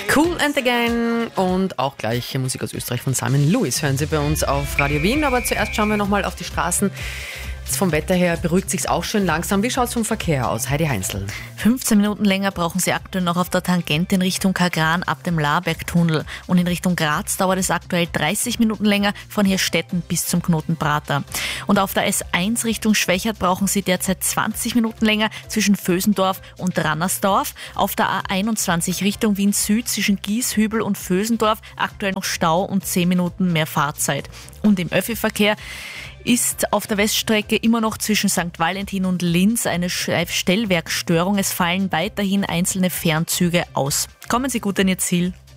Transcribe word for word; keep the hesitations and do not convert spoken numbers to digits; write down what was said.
Cool and the Gang und auch gleich Musik aus Österreich von Simon Lewis hören Sie bei uns auf Radio Wien. Aber zuerst schauen wir nochmal auf die Straßen. Jetzt vom Wetter her beruhigt sich's auch schön langsam. Wie schaut's vom Verkehr aus? Heidi Heinzl. fünfzehn Minuten länger brauchen Sie aktuell noch auf der Tangente in Richtung Kagran ab dem Laarbergtunnel. Und in Richtung Graz dauert es aktuell dreißig Minuten länger von Hirstetten bis zum Knoten Prater. Und auf der S eins Richtung Schwächert brauchen Sie derzeit zwanzig Minuten länger zwischen Vösendorf und Rannersdorf. Auf der A einundzwanzig Richtung Wien Süd zwischen Gieshübel und Vösendorf aktuell noch Stau und zehn Minuten mehr Fahrzeit. Und im Öffi-Verkehr ist auf der Weststrecke immer noch zwischen Sankt Valentin und Linz eine Stellwerkstörung. Es fallen weiterhin einzelne Fernzüge aus. Kommen Sie gut an Ihr Ziel.